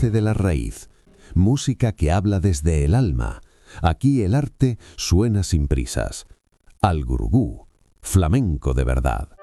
nace de la raíz, música que habla desde el alma. Aquí el arte suena sin prisas. Al Gurugú, flamenco de verdad.